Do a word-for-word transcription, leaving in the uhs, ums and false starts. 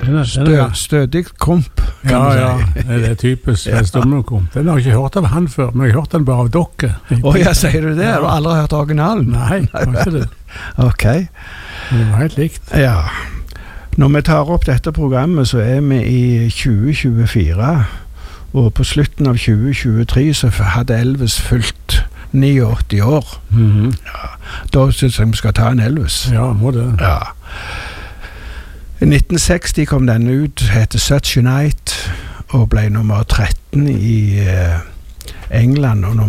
Stø, stødig komp. Ja, ja, det er typisk ja. Stummelkomp. Den har jeg ikke hørt av han før, men jeg har hørt den bare av dere. Å ja, sier du det? Ja. Har du aldri hørt originalen? Nei, det var ikke det. Ok. Men det var helt likt. Ja. Når vi tar opp dette programmet, så er vi i tjue tjuefire, og på slutten av tjue tjuetre så hadde Elvis fylt åttini år. Mm-hmm. Ja. Da synes jeg vi skal ta en Elvis. Ja, må det. Ja. I nitten seksti kom den ut, heter Such a Night, og ble nummer tretten i uh, England, og